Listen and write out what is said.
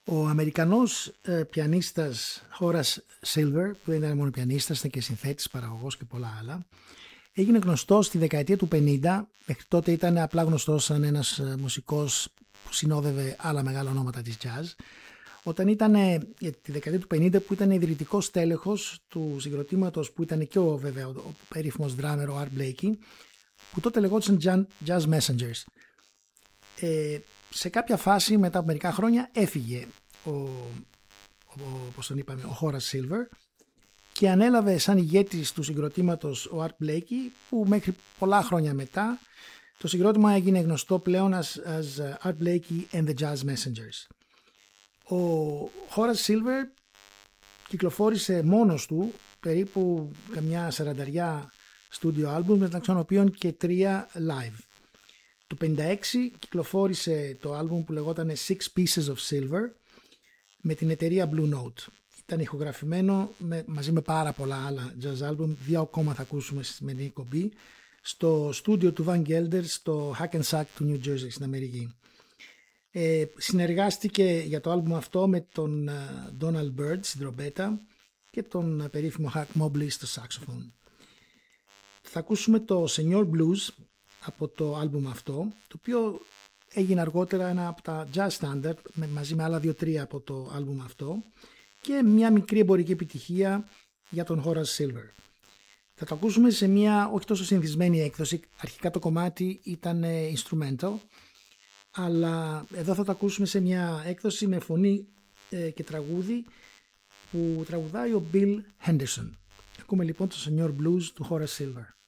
Ο Αμερικανός πιανίστας Horace Silver, που δεν ήταν μόνο πιανίστας, ήταν και συνθέτης, παραγωγός και πολλά άλλα, έγινε γνωστός στη δεκαετία του 50, μέχρι τότε ήταν απλά γνωστός σαν ένας μουσικός που συνόδευε άλλα μεγάλα ονόματα της jazz, όταν ήταν τη δεκαετία του 50 που ήταν ιδρυτικός τέλεχος του συγκροτήματος που ήταν και βέβαια ο περίφημος drummer ο Art Blakey, που τότε λεγόταν Jazz Messengers. Σε κάποια φάση μετά από μερικά χρόνια έφυγε όπως τον είπαμε, ο Horace Silver και ανέλαβε σαν ηγέτης του συγκροτήματος ο Art Blakey, που μέχρι πολλά χρόνια μετά το συγκρότημα έγινε γνωστό πλέον as Art Blakey and the Jazz Messengers. Ο Horace Silver κυκλοφόρησε μόνος του περίπου καμιά 40 studio album, μεταξύ των οποίων και 3 live. Το 56 κυκλοφόρησε το άλμπουμ που λεγόταν Six Pieces of Silver με την εταιρεία Blue Note. Ήταν ηχογραφημένο μαζί με πάρα πολλά άλλα jazz album, 2 ακόμα θα ακούσουμε στη σημερινή εκπομπή, στο στούντιο του Van Gelder στο Hackensack του New Jersey στην Αμερική. Συνεργάστηκε για το άλμπουμ αυτό με τον Donald Byrd στην τρομπέτα και τον περίφημο Huck Mobley στο saxophone. Θα ακούσουμε το Senior Blues από το άλμπουμ αυτό, το οποίο έγινε αργότερα ένα από τα jazz standard μαζί με άλλα 2-3 από το άλμπουμ αυτό και μια μικρή εμπορική επιτυχία για τον Horace Silver. Θα το ακούσουμε σε μια όχι τόσο συνηθισμένη έκδοση. Αρχικά το κομμάτι ήταν instrumental, αλλά εδώ θα το ακούσουμε σε μια έκδοση με φωνή και τραγούδι που τραγουδάει ο Bill Henderson. Ακούμε λοιπόν το Senior Blues του Horace Silver.